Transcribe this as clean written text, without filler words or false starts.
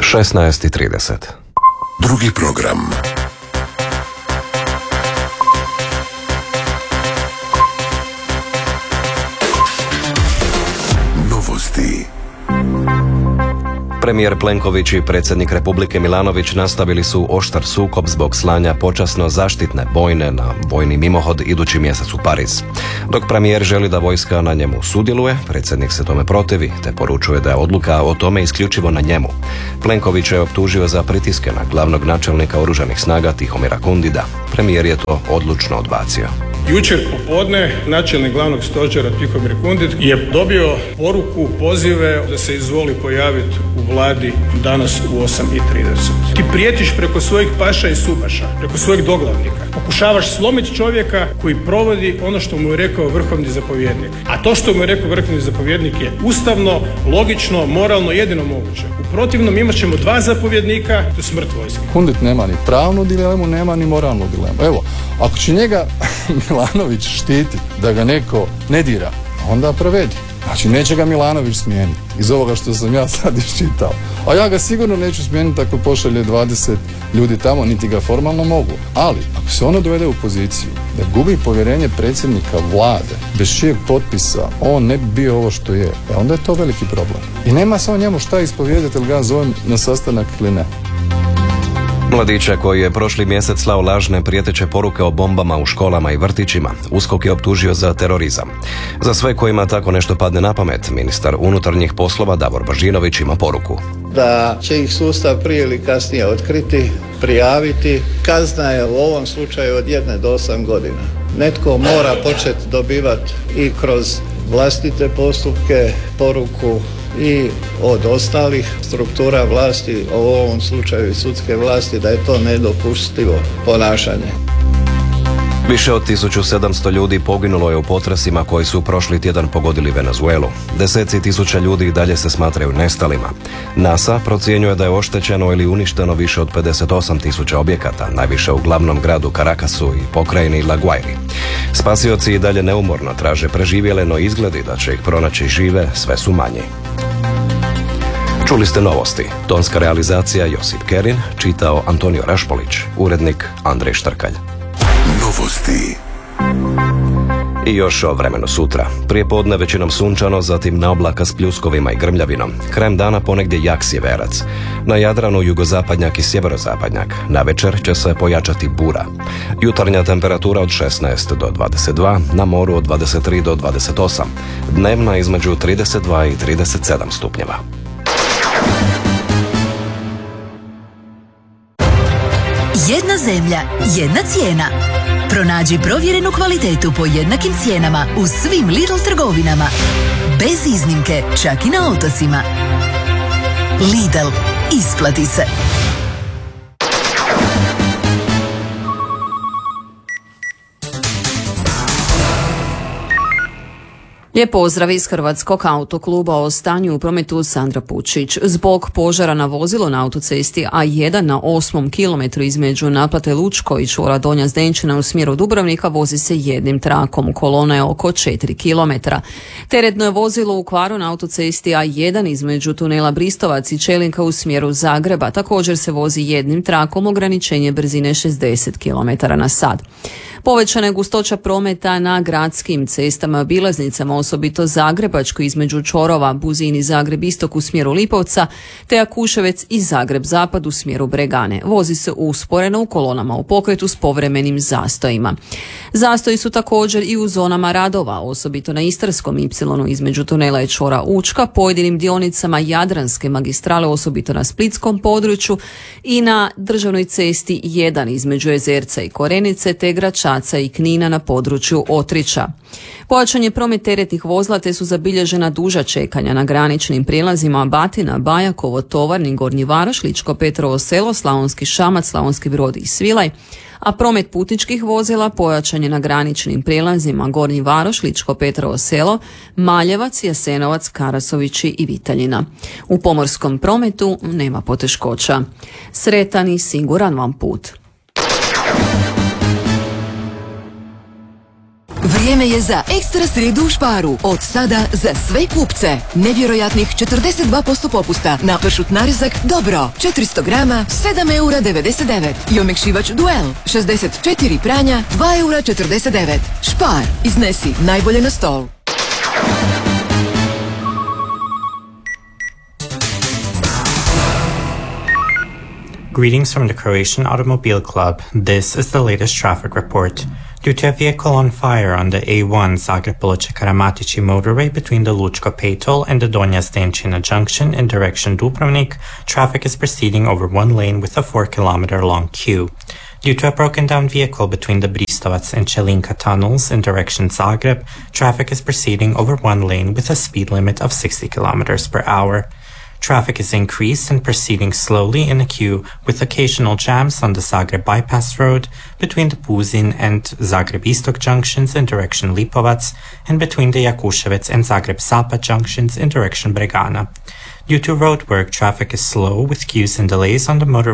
16:30. Drugi program. Novosti. Premijer Plenković i predsjednik Republike Milanović nastavili su oštar sukob zbog slanja počasno zaštitne bojne na vojni mimohod idući mjesec u Pariz. Dok premijer želi da vojska na njemu sudjeluje, predsjednik se tome protivi te poručuje da je odluka o tome isključivo na njemu. Plenković je optužio za pritiske na glavnog načelnika oružanih snaga Tihomira Kundida. Premijer je to odlučno odbacio. Jučer popodne načelnik glavnog stožera Tihomir Kundid je dobio poruku, pozive da se izvoli pojaviti u vladi danas u 8:30. Ti prijetiš preko svojih paša i supaša, preko svojih doglavnika. Pokušavaš slomiti čovjeka koji provodi ono što mu je rekao vrhovni zapovjednik. A to što mu je rekao vrhovni zapovjednik je ustavno, logično, moralno, jedino moguće. U protivnom imat ćemo 2 zapovjednika, to je smrt vojske. Kundid nema ni pravnu dilemu, nema ni moralnu dilemu. Evo, ako će njega Milanović štiti da ga neko ne dira, onda provedi. Znači, neće ga Milanović smijeniti iz ovoga što sam ja sad iščitao. A ja ga sigurno neću smijeniti ako pošalje 20 ljudi tamo, niti ga formalno mogu. Ali, ako se ono dovede u poziciju da gubi povjerenje predsjednika vlade, bez čijeg potpisa on ne bi bio ovo što je, onda je to veliki problem. I nema samo njemu šta ispovijedati, ili ga zovem na sastanak ili ne. Mladića koji je prošli mjesec slao lažne prijeteće poruke o bombama u školama i vrtićima, USKOK je optužio za terorizam. Za sve kojima tako nešto padne na pamet, ministar unutarnjih poslova Davor Božinović ima poruku. Da će ih sustav prije ili kasnije otkriti, prijaviti. Kazna je u ovom slučaju od 1 do 8 godina. Netko mora početi dobivati i kroz vlastite postupke poruku i od ostalih struktura vlasti, u ovom slučaju i sudske vlasti, da je to nedopustivo ponašanje. Više od 1700 ljudi poginulo je u potresima koji su prošli tjedan pogodili Venezuelu. Deseci tisuća ljudi i dalje se smatraju nestalima. NASA procjenjuje da je oštećeno ili uništeno više od 58.000 objekata, najviše u glavnom gradu Caracasu i pokrajini La Guairi. Spasioci i dalje neumorno traže preživjele, no izgledi da će ih pronaći žive sve su manji. Čuli ste novosti. Tonska realizacija Josip Kerin, čitao Antonio Rašpolić, urednik Andrej Štrkalj. Novosti. I još o vremenu sutra. Prije podne većinom sunčano, zatim na oblaka s pljuskovima i grmljavinom. Krajem dana ponegdje jak sjeverac. Na Jadranu jugozapadnjak i sjeverozapadnjak. Navečer će se pojačati bura. Jutarnja temperatura od 16 do 22, na moru od 23 do 28. Dnevna između 32 i 37 stupnjeva. Jedna zemlja, jedna cijena. Pronađi provjerenu kvalitetu po jednakim cijenama u svim Lidl trgovinama. Bez iznimke, čak i na otocima. Lidl, isplati se. Lijep pozdrav iz Hrvatskog autokluba. O stanju u prometu Sandra Pučić. Zbog požara na vozilo na autocesti A1 na 8. kilometru između naplate Lučko i čvora Donja Zdenčina u smjeru Dubrovnika vozi se jednim trakom. Kolona je oko 4 kilometra. Teretno je vozilo u kvaru na autocesti A1 između tunela Bristovac i Čelinka u smjeru Zagreba. Također se vozi jednim trakom, ograničenje brzine 60 km na sat. Povećana je gustoća prometa na gradskim cestama, obilaznicama, osobito Zagrebačko između čvorova Buzin i Zagreb istok u smjeru Lipovca, te Jakuševec i Zagreb zapad u smjeru Bregane. Vozi se usporeno u kolonama u pokretu s povremenim zastojima. Zastoji su također i u zonama radova, osobito na Istarskom Y između tunela i čvora Učka, pojedinim dionicama Jadranske magistrale, osobito na splitskom području i na državnoj cesti 1 između Jezerca i Korenice, te Gračaca i Knina na području Otrića. Pojačan je promet teretnih vozila, te su zabilježena duža čekanja na graničnim prijelazima Batina, Bajakovo, Tovarnik, Gornji Varoš, Ličko Petrovo Selo, Slavonski Šamac, Slavonski Brod i Svilaj, a promet putničkih vozila pojačan je na graničnim prijelazima Gornji Varoš, Ličko Petrovo Selo, Maljevac, Jasenovac, Karasovići i Vitaljina. U pomorskom prometu nema poteškoća. Sretan i siguran vam put. Vrijeme je za ekstra srijedu u Sparu. Od sada za sve kupce. Nevjerojatnih 42% popusta na pršut narezak Dobro. 400 grama, 7,99 €. I omekšivač Duel, 64 pranja, 2,49 €. Spar. Iznesi najbolje na stol. Greetings from the Croatian Automobile Club. This is the latest traffic report. Due to a vehicle on fire on the A1 Zagreb-Ploče-Karamatići motorway between the Lučko Pejtol and the Donja Zdenčina junction in direction Dubrovnik, traffic is proceeding over one lane with a 4-kilometer long queue. Due to a broken down vehicle between the Bristovac and Chelinka tunnels in direction Zagreb, traffic is proceeding over one lane with a speed limit of 60 kilometers per hour. Traffic is increased and proceeding slowly in a queue with occasional jams on the Zagreb Bypass Road between the Puzin and Zagreb Istok junctions in direction Lipovac and between the Jakuševec and Zagreb Zapad junctions in direction Bregana. Due to road work, traffic is slow with queues and delays on the motorway